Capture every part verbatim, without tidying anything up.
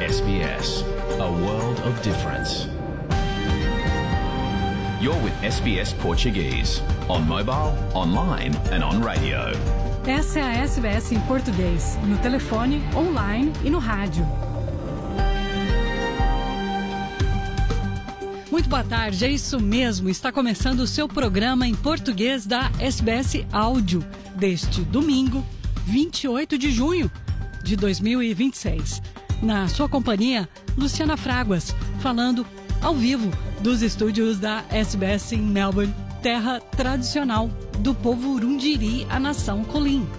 S B S, a world of difference. You're with S B S Portuguese, on mobile, online and on radio. Essa é a S B S em português, no telefone, online e no rádio. Muito boa tarde, é isso mesmo, está começando o seu programa em português da S B S Áudio, deste domingo, vinte e oito de junho de dois mil e vinte e seis. Na sua companhia, Luciana Fraguas, falando ao vivo dos estúdios da S B S em Melbourne, terra tradicional do povo Urundjeri, a nação Kulin.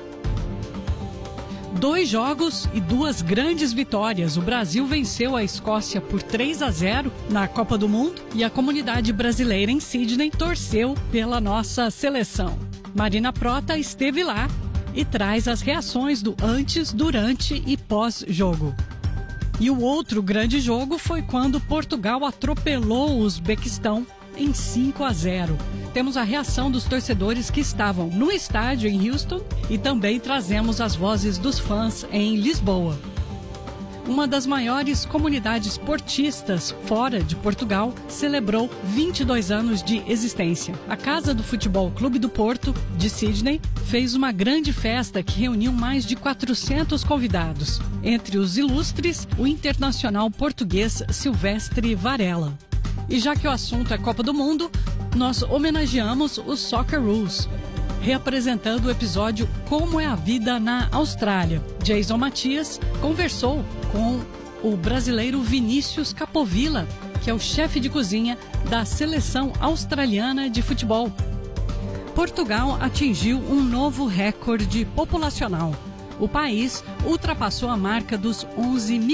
Dois jogos e duas grandes vitórias. O Brasil venceu a Escócia por três a zero na Copa do Mundo e a comunidade brasileira em Sydney torceu pela nossa seleção. Marina Prota esteve lá e traz as reações do antes, durante e pós-jogo. E o outro grande jogo foi quando Portugal atropelou o Uzbequistão em cinco a zero. Temos a reação dos torcedores que estavam no estádio em Houston e também trazemos as vozes dos fãs em Lisboa. Uma das maiores comunidades portistas fora de Portugal celebrou vinte e dois anos de existência. A Casa do Futebol Clube do Porto, de Sydney, fez uma grande festa que reuniu mais de quatrocentos convidados. Entre os ilustres, o internacional português Silvestre Varela. E já que o assunto é Copa do Mundo, nós homenageamos os Soccer Rules, reapresentando o episódio Como é a Vida na Austrália. Jason Matias conversou com o brasileiro Vinícius Capovilla, que é o chefe de cozinha da seleção australiana de futebol. Portugal atingiu um novo recorde populacional. O país ultrapassou a marca dos onze